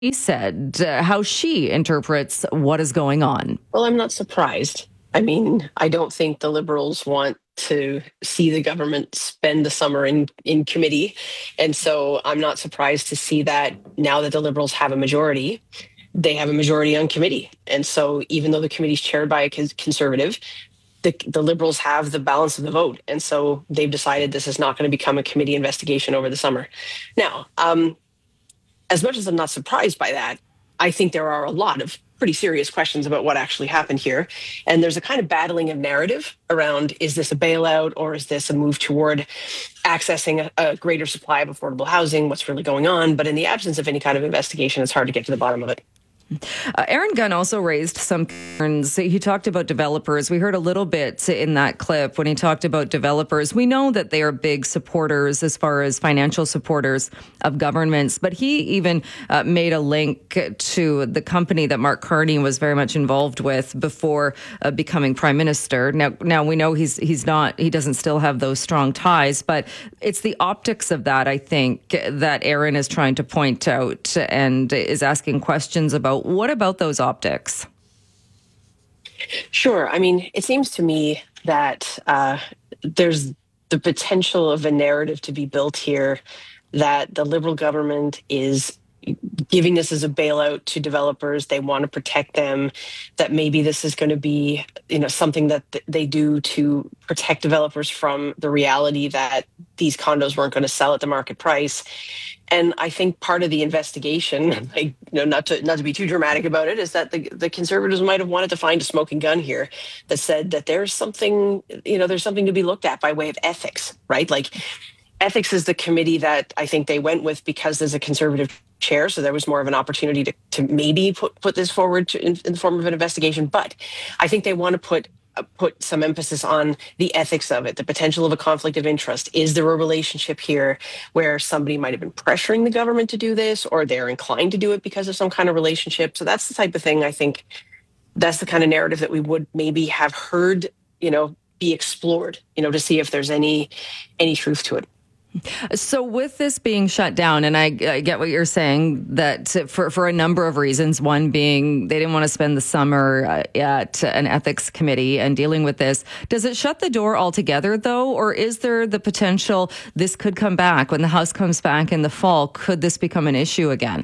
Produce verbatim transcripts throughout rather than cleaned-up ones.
He said uh, how she interprets what is going on. Well, I'm not surprised. I mean, I don't think the Liberals want to see the government spend the summer in, in committee. And so I'm not surprised to see that now that the Liberals have a majority, they have a majority on committee. And so even though the committee is chaired by a conservative, the, the Liberals have the balance of the vote. And so they've decided this is not going to become a committee investigation over the summer. Now, um, as much as I'm not surprised by that, I think there are a lot of pretty serious questions about what actually happened here. And there's a kind of battling of narrative around, is this a bailout or is this a move toward accessing a, a greater supply of affordable housing? What's really going on? But in the absence of any kind of investigation, it's hard to get to the bottom of it. Uh, Aaron Gunn also raised some concerns. He talked about developers. We heard a little bit in that clip when he talked about developers. We know that they are big supporters as far as financial supporters of governments, but he even uh, made a link to the company that Mark Carney was very much involved with before uh, becoming prime minister. Now, now we know he's he's not, he doesn't still have those strong ties, but it's the optics of that, I think, that Aaron is trying to point out and is asking questions about. What about those optics? Sure. I mean, it seems to me that uh, there's the potential of a narrative to be built here that the Liberal government is giving this as a bailout to developers. They want to protect them, that maybe this is going to be, you know, something that th- they do to protect developers from the reality that these condos weren't going to sell at the market price. And I think part of the investigation, like, you know, not to not to be too dramatic about it, is that the, the conservatives might have wanted to find a smoking gun here that said that there's something, you know, there's something to be looked at by way of ethics, right? Like, ethics is the committee that I think they went with because there's a conservative chair, so there was more of an opportunity to, to maybe put, put this forward to, in, in the form of an investigation. But I think they want to put uh, put some emphasis on the ethics of it, the potential of a conflict of interest. Is there a relationship here where somebody might have been pressuring the government to do this, or they're inclined to do it because of some kind of relationship? So that's the type of thing I think, that's the kind of narrative that we would maybe have heard, you know, be explored, you know, to see if there's any any truth to it. So with this being shut down, and I, I get what you're saying, that for, for a number of reasons, one being they didn't want to spend the summer uh, at an ethics committee and dealing with this. Does it shut the door altogether, though, or is there the potential this could come back when the House comes back in the fall? Could this become an issue again?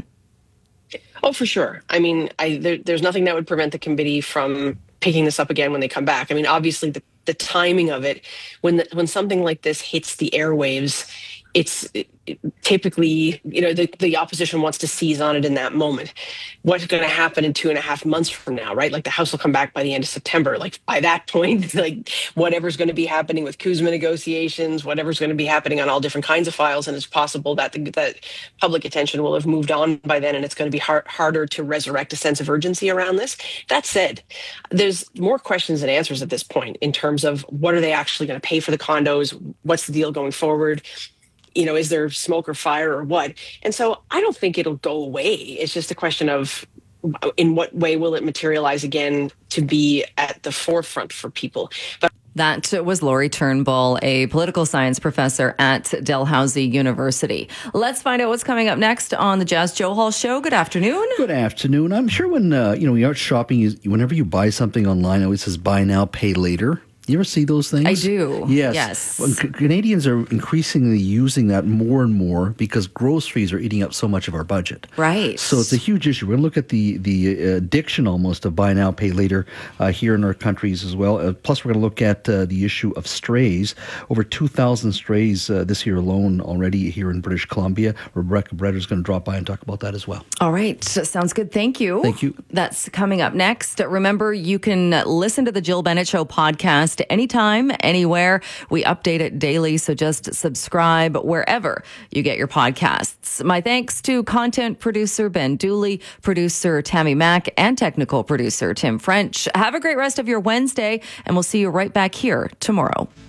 Oh, for sure. I mean, I, there, there's nothing that would prevent the committee from picking this up again when they come back. I mean, obviously, the, the timing of it, when the, when something like this hits the airwaves, it's it, typically, you know, the, the opposition wants to seize on it in that moment. What's going to happen in two and a half months from now, right? Like, the House will come back by the end of September. Like, by that point, like, whatever's going to be happening with CUSMA negotiations, whatever's going to be happening on all different kinds of files, and it's possible that the, that public attention will have moved on by then, and it's going to be hard, harder to resurrect a sense of urgency around this. That said, there's more questions than answers at this point in terms of what are they actually going to pay for the condos? What's the deal going forward? You know, is there smoke or fire or what? And so I don't think it'll go away. It's just a question of in what way will it materialize again to be at the forefront for people. But that was Lori Turnbull, a political science professor at Dalhousie University. Let's find out what's coming up next on the Jas Johal Show. Good afternoon. Good afternoon. I'm sure when uh, you know you're out shopping, you, whenever you buy something online, it always says "buy now, pay later." You ever see those things? I do. Yes. Yes. Well, C- Canadians are increasingly using that more and more because groceries are eating up so much of our budget. Right. So it's a huge issue. We're going to look at the, the addiction almost of buy now, pay later uh, here in our countries as well. Uh, plus, we're going to look at uh, the issue of strays. Over two thousand strays uh, this year alone already here in British Columbia. Rebecca Breder is going to drop by and talk about that as well. All right. Sounds good. Thank you. Thank you. That's coming up next. Remember, you can listen to the Jill Bennett Show podcast anytime, anywhere. We update it daily, so just subscribe wherever you get your podcasts. My thanks to content producer Ben Dooley, producer Tammy Mack, and technical producer Tim French. Have a great rest of your Wednesday, and we'll see you right back here tomorrow.